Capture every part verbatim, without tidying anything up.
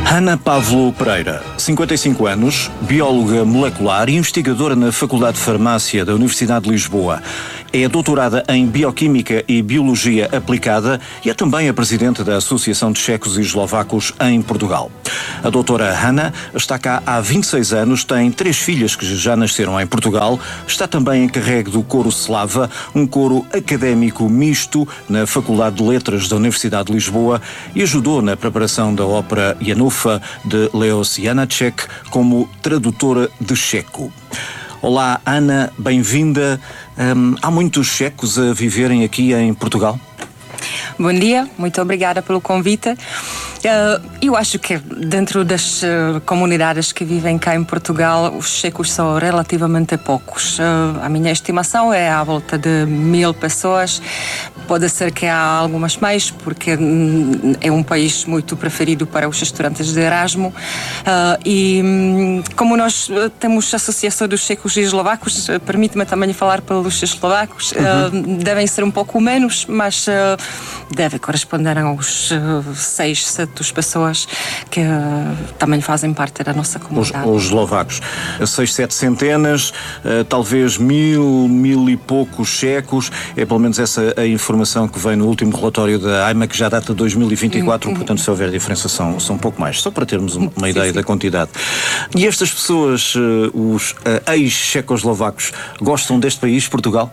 Hanna Pavlo Pereira, cinquenta e cinco anos, bióloga molecular e investigadora na Faculdade de Farmácia da Universidade de Lisboa. É doutorada em Bioquímica e Biologia Aplicada e é também a presidente da Associação de Checos e Eslovacos em Portugal. A doutora Hanna está cá há vinte e seis anos, tem três filhas que já nasceram em Portugal, está também encarregue do coro Slava, um coro académico misto na Faculdade de Letras da Universidade de Lisboa, e ajudou na preparação da ópera Janufa de Leos Janáček como tradutora de checo. Olá, Ana, bem-vinda. Hum, há muitos checos a viverem aqui em Portugal? Bom dia, muito obrigada pelo convite. Uh, eu acho que dentro das uh, comunidades que vivem cá em Portugal, os checos são relativamente poucos. Uh, a minha estimação é à volta de mil pessoas. Pode ser que há algumas mais, porque hum, é um país muito preferido para os estudantes de Erasmo. Uh, e hum, como nós temos a Associação dos Checos e Eslovacos, uh, permite-me também falar pelos eslovacos, uhum. uh, devem ser um pouco menos, mas uh, deve corresponder aos uh, seis, sete pessoas que uh, também fazem parte da nossa comunidade. Os, os eslovacos. Seis, sete centenas, uh, talvez mil, mil e poucos checos. É pelo menos essa a informação que vem no último relatório da A I M A, que já data de dois mil e vinte e quatro, uhum. Portanto, se houver diferença, são, são um pouco mais. Só para termos uma sim, ideia sim. da quantidade. E estas pessoas, uh, os uh, ex-checoslovacos, gostam deste país, Portugal?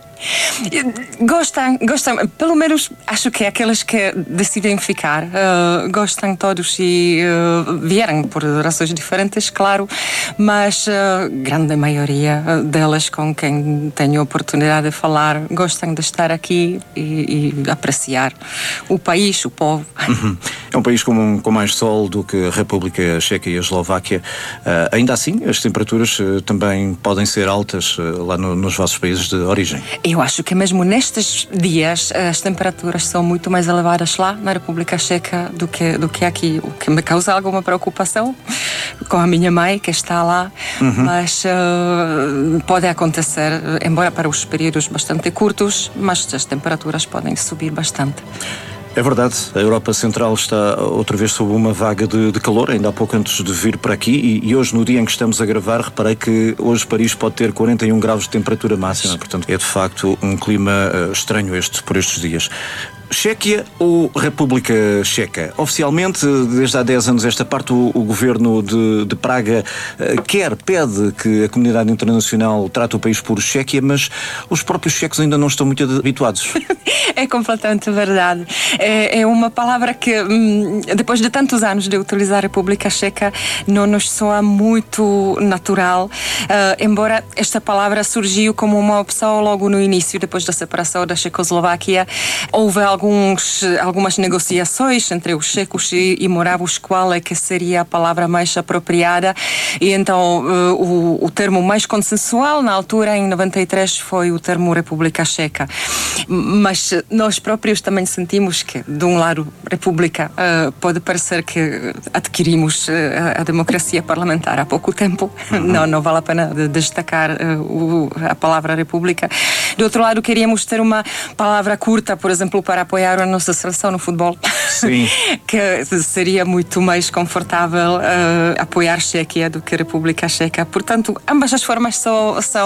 Gostam, gostam. Pelo menos acho que aqueles que decidem ficar uh, gostam todos e uh, vieram por razões diferentes, claro, mas a uh, grande maioria delas com quem tenho a oportunidade de falar gostam de estar aqui e, e apreciar o país, o povo. Uhum. É um país com, com mais sol do que a República Checa e a Eslováquia. Uh, ainda assim, as temperaturas uh, também podem ser altas uh, lá no, nos vossos países de origem. Eu acho que mesmo nestes dias as temperaturas são muito mais elevadas lá na República Checa do que, do que aqui, o que me causa alguma preocupação com a minha mãe que está lá, uhum. mas uh, pode acontecer, embora para os períodos bastante curtos, mas as temperaturas podem subir bastante. É verdade, a Europa Central está outra vez sob uma vaga de, de calor, ainda há pouco antes de vir para aqui, e, e hoje, no dia em que estamos a gravar, reparei que hoje Paris pode ter quarenta e um graus de temperatura máxima, portanto é de facto um clima uh, estranho este, por estes dias. Chequia ou República Checa? Oficialmente, desde há dez anos esta parte, o, o governo de, de Praga uh, quer, pede que a comunidade internacional trate o país por Chequia, mas os próprios checos ainda não estão muito habituados. É completamente verdade. É, é uma palavra que, hum, depois de tantos anos de utilizar a República Checa, não nos soa muito natural, uh, embora esta palavra surgiu como uma opção logo no início, depois da separação da Checoslováquia. Houve alguns, algumas negociações entre os checos e, e moravos qual é que seria a palavra mais apropriada, e então uh, o, o termo mais consensual na altura, em noventa e três, foi o termo República Checa. Mas nós próprios também sentimos que, de um lado, República, uh, pode parecer que adquirimos uh, a democracia parlamentar há pouco tempo. Uhum. Não, não vale a pena de destacar uh, o, a palavra República. Do outro lado, queríamos ter uma palavra curta, por exemplo, para apoiar a nossa seleção no futebol. Sim. Que seria muito mais confortável uh, apoiar Chequia do que a República Checa. Portanto, ambas as formas são, são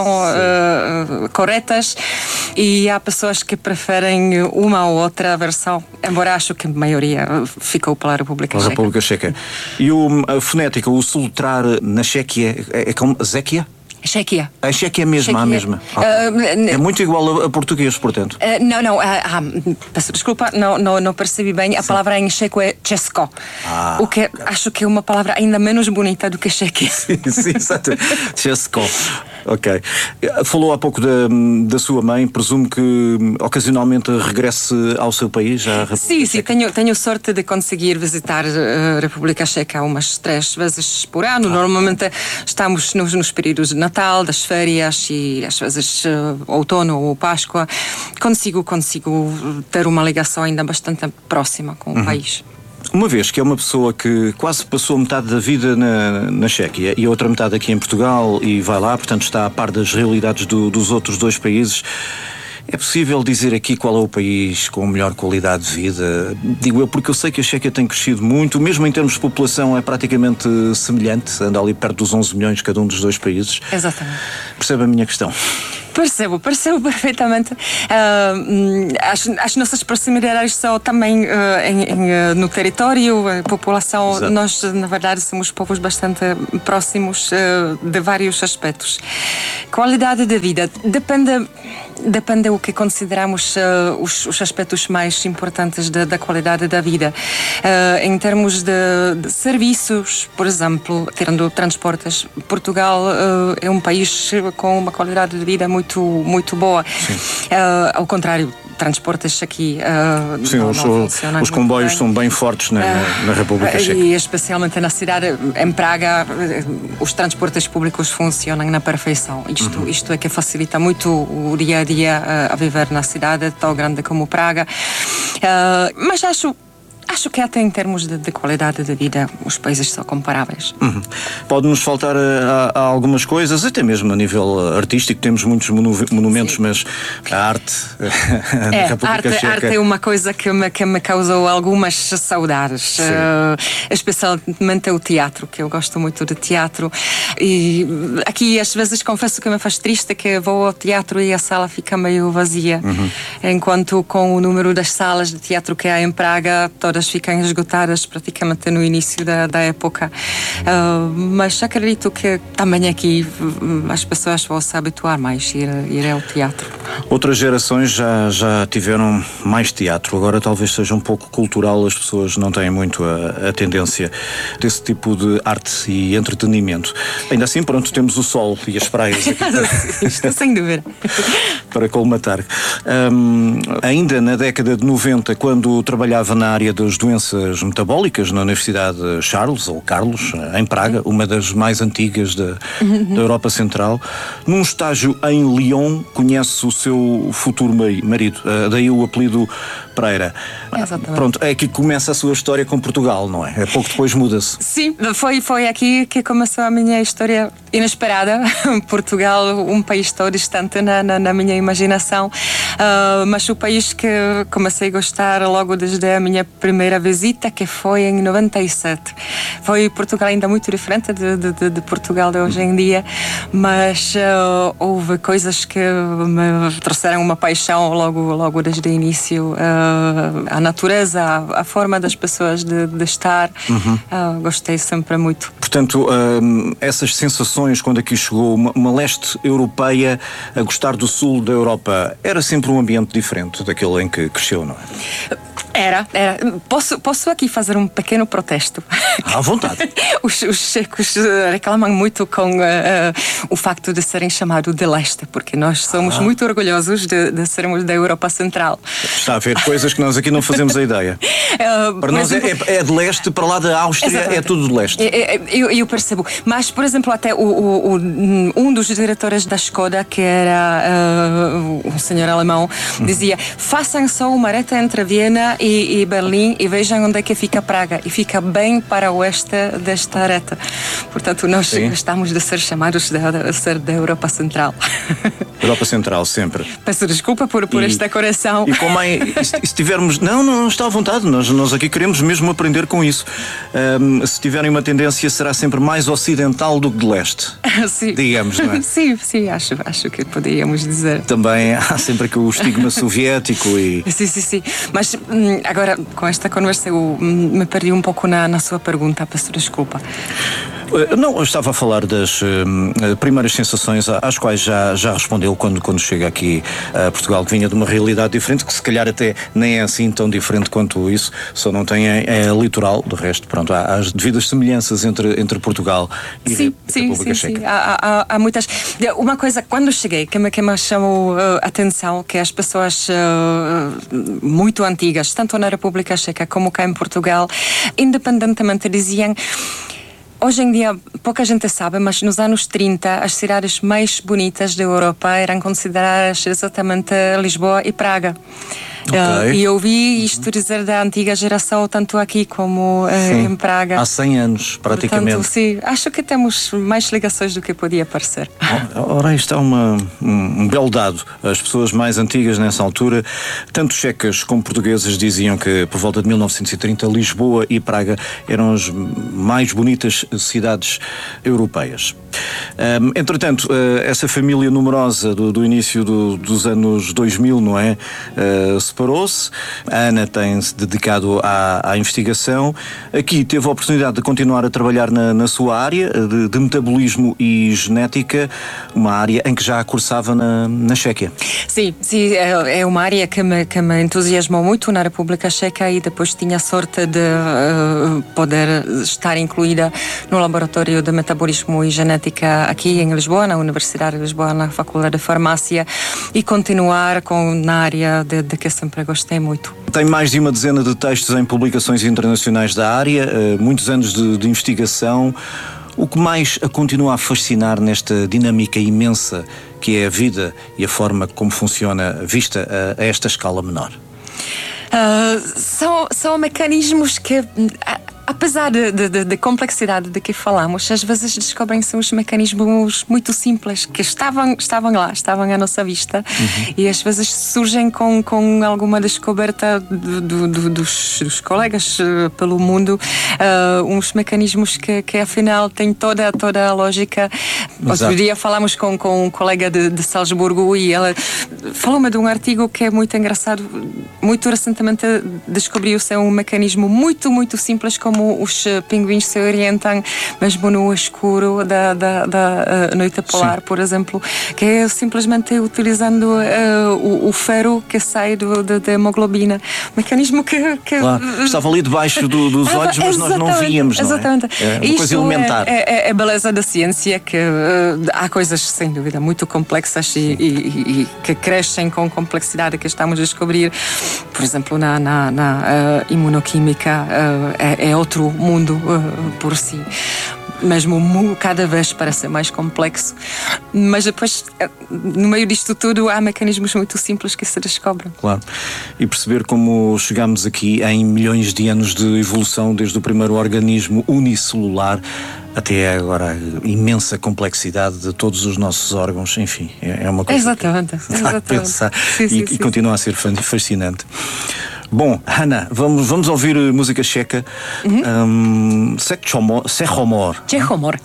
uh, corretas, e há pessoas que preferem uma ou outra versão, embora acho que a maioria ficou pela República Checa. República Checa. E o, a fonética, o soletrar na Chequia, é, é como Zequia? Chequia. A Chequia é mesmo, Chequia. A mesma. Ah, uh, é muito igual a, a português, portanto. Uh, não, não, uh, uh, peço desculpa, não, não, não percebi bem. A Sim. palavra em checo é Česko, ah, o que okay. acho que é uma palavra ainda menos bonita do que Chequia. Sim, sim, exato. Česko. Ok. Falou há pouco da, da sua mãe, presumo que ocasionalmente regresse ao seu país? Já sim, sim, tenho, tenho sorte de conseguir visitar a República Checa umas três vezes por ano. Ah, Normalmente okay. estamos nos, nos períodos de Natal, das férias e às vezes uh, outono ou Páscoa. Consigo, consigo ter uma ligação ainda bastante próxima com o uhum. país. Uma vez que é uma pessoa que quase passou metade da vida na, na Chequia e a outra metade aqui em Portugal e vai lá, portanto está a par das realidades do, dos outros dois países, É possível dizer aqui qual é o país com melhor qualidade de vida? Digo eu porque eu sei que a Chequia tem crescido muito, mesmo em termos de população é praticamente semelhante, anda ali perto dos onze milhões cada um dos dois países. Exatamente. Percebe a minha questão? Percebo, percebo perfeitamente. Uh, as, as nossas proximidades são também uh, em, em, uh, no território, a população. Exato. Nós, na verdade, somos povos bastante próximos uh, de vários aspectos. Qualidade de vida depende. Depende do que consideramos uh, os, os aspectos mais importantes da, da qualidade da vida. Uh, em termos de, de serviços, por exemplo, tirando transportes, Portugal uh, é um país com uma qualidade de vida muito, muito boa. Uh, ao contrário, transportes aqui uh, Sim, não, os, não os comboios bem. São bem fortes na, uh, na República Checa. E especialmente na cidade, em Praga, os transportes públicos funcionam na perfeição. Isto, uhum. isto é que facilita muito o dia a dia uh, a viver na cidade tão grande como Praga. Uh, mas acho Acho que até em termos de, de qualidade de vida os países são comparáveis. Uhum. Pode-nos faltar a, a algumas coisas, até mesmo a nível artístico, temos muitos monu monumentos, Sim. mas a arte é, da República arte, Checa... arte é uma coisa que me, que me causou algumas saudades, uh, especialmente o teatro, que eu gosto muito de teatro. E aqui às vezes confesso que me faz triste que vou ao teatro e a sala fica meio vazia, uhum. enquanto com o número das salas de teatro que há em Praga, todas ficam esgotadas praticamente no início da, da época. Uh, mas acredito que também aqui as pessoas vão se habituar mais a ir, ir ao teatro. Outras gerações já, já tiveram mais teatro, agora talvez seja um pouco cultural, as pessoas não têm muito a, a tendência desse tipo de arte e entretenimento. Ainda assim, pronto, temos o sol e as praias aqui para... Isto, sem dúvida. para colmatar. Um, ainda na década de noventa, quando trabalhava na área de das doenças metabólicas na Universidade Charles, ou Carlos, em Praga, uma das mais antigas da, da Europa Central. Num estágio em Lyon, conhece o seu futuro marido, daí o apelido Pereira. Exatamente. Pronto, é aqui que começa a sua história com Portugal, não é? É pouco depois muda-se. Sim, foi, foi aqui que começou a minha história inesperada. Portugal, um país tão distante na, na, na minha imaginação, uh, mas o país que comecei a gostar logo desde a minha primeira visita, que foi em noventa e sete. Foi Portugal ainda muito diferente de, de, de Portugal de hoje em dia, mas uh, houve coisas que me trouxeram uma paixão logo, logo desde o início. Uh, a natureza, a, a forma das pessoas de, de estar, uhum. uh, gostei sempre muito. Portanto, uh, essas sensações quando aqui chegou, uma, uma leste europeia a gostar do sul da Europa, era sempre um ambiente diferente daquele em que cresceu, não é? Era, era. Posso, posso aqui fazer um pequeno protesto? À vontade. os, os checos reclamam muito com uh, uh, o facto de serem chamados de leste, porque nós somos ah. muito orgulhosos de, de sermos da Europa Central. Está a ver coisas que nós aqui não fazemos a ideia. Uh, para nós exemplo, é, é de leste, para lá da Áustria exatamente. É tudo de leste. Eu, eu percebo. Mas, por exemplo, até o, o, o, um dos diretores da Skoda, que era uh, um senhor alemão, hum. dizia: façam só uma reta entre Viena e E, e Berlim e vejam onde é que fica Praga, e fica bem para o oeste desta reta. Portanto, nós Sim. estamos de ser chamados de, de ser da Europa Central. Europa Central, sempre. Peço desculpa por, por e, esta correção. E como é, e se, se tivermos... Não, não, não está à vontade, nós, nós aqui queremos mesmo aprender com isso. Um, se tiverem uma tendência, será sempre mais ocidental do que de leste. Sim. Digamos, não é? Sim, sim, acho, acho que poderíamos dizer. Também há sempre aqui o estigma soviético e... Sim, sim, sim. Mas hum, agora, com esta conversa, eu me perdi um pouco na, na sua pergunta, peço desculpa. Não, eu estava a falar das uh, primeiras sensações às quais já, já respondeu quando, quando chega aqui a Portugal, que vinha de uma realidade diferente, que se calhar até nem é assim tão diferente quanto isso, só não tem é, é litoral, do resto, pronto, há, há as devidas semelhanças entre, entre Portugal e sim, a sim, República sim, Checa. Sim, há, há, há muitas... Uma coisa, quando cheguei, que me, que me chamou a uh, atenção, que as pessoas uh, muito antigas, tanto na República Checa como cá em Portugal, independentemente diziam... Hoje em dia, pouca gente sabe, mas nos anos trinta, as cidades mais bonitas da Europa eram consideradas exatamente Lisboa e Praga. Okay. Uh, e ouvi isto dizer da antiga geração, tanto aqui como uh, em Praga. Há cem anos, praticamente. Portanto, sim, acho que temos mais ligações do que podia parecer. Ora, isto é uma, um, um belo dado. As pessoas mais antigas nessa altura, tanto checas como portuguesas, diziam que por volta de mil novecentos e trinta Lisboa e Praga eram as mais bonitas cidades europeias. Um, entretanto, uh, essa família numerosa do, do início do, dos anos dois mil, não é? Uh, separou-se. A Ana tem-se dedicado à, à investigação. Aqui teve a oportunidade de continuar a trabalhar na, na sua área de, de metabolismo e genética, uma área em que já cursava na, na Chequia. Sim, sim, é, é uma área que me, que me entusiasmou muito na República Checa e depois tinha a sorte de uh, poder estar incluída no laboratório de metabolismo e genética aqui em Lisboa, na Universidade de Lisboa, na Faculdade de Farmácia, e continuar com, na área de, de que sempre gostei muito. Tem mais de uma dezena de textos em publicações internacionais da área, uh, muitos anos de, de investigação. O que mais a continua a fascinar nesta dinâmica imensa que é a vida e a forma como funciona vista a, a esta escala menor? Uh, são, são mecanismos que, apesar de, de, de complexidade de que falamos, às vezes descobrem-se uns mecanismos muito simples que estavam, estavam lá, estavam à nossa vista, uhum. E às vezes surgem com, com alguma descoberta do, do, do, dos, dos colegas uh, pelo mundo, uh, uns mecanismos que, que afinal têm toda, toda a lógica. Exato. Outro dia falamos com, com um colega de, de Salzburgo e ela falou-me de um artigo que é muito engraçado. Muito recentemente descobriu-se um mecanismo muito, muito simples como os pinguins se orientam mesmo no escuro da, da, da uh, noite polar. Sim. Por exemplo, que é simplesmente utilizando uh, o, o ferro que sai do, da, da hemoglobina. Mecanismo que... que claro. Estava ali debaixo do, dos olhos, mas nós não víamos, não é? Exatamente. É uma coisa elementar. É, é, é a beleza da ciência, que uh, há coisas, sem dúvida, muito complexas e, e, e que crescem com complexidade que estamos a descobrir. Por exemplo, na, na, na uh, imunoquímica uh, é, é outro mundo uh, por si. Mesmo cada vez parece mais complexo. Mas depois, no meio disto tudo, há mecanismos muito simples que se descobrem. Claro. E perceber como chegamos aqui em milhões de anos de evolução, desde o primeiro organismo unicelular até agora a imensa complexidade de todos os nossos órgãos, enfim, é uma coisa exatamente, que exatamente. pensar sim, sim, e, sim. e continua a ser fascinante. Bom, Ana, vamos, vamos ouvir música checa. Uhum. um, Čehomor. Čehomor.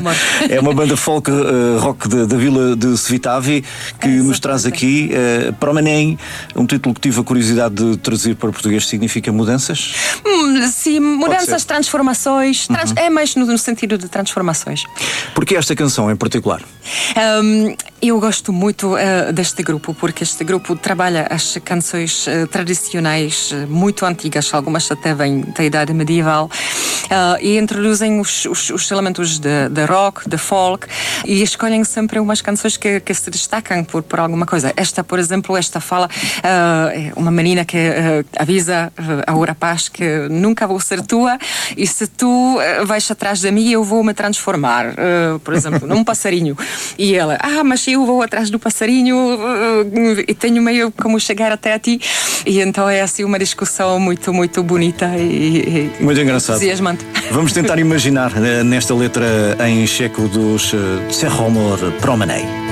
É uma banda folk uh, rock da vila de Svitavi que é nos traz aqui uh, Promenei, um título que tive a curiosidade de traduzir para português. Significa mudanças? Hum, sim, mudanças, transformações. Trans, uhum. É mais no, no sentido de transformações. Porquê esta canção em particular? Um, eu gosto muito uh, deste grupo, porque este grupo trabalha as canções uh, tradicionais muito antigas, algumas até vêm da idade medieval, uh, e introduzem os, os, os elementos de, de rock, de folk, e escolhem sempre umas canções que, que se destacam por, por alguma coisa. Esta, por exemplo, esta fala uh, é uma menina que uh, avisa uh, ao rapaz que nunca vou ser tua e se tu uh, vais atrás de mim eu vou me transformar, uh, por exemplo, num passarinho. E ela, ah, mas eu vou atrás do passarinho uh, e tenho meio como chegar até a ti. E então é assim uma discussão muito, muito bonita e, e muito engraçado. Entusiasmante. Vamos tentar imaginar nesta letra em checo dos Čehomor Promenei.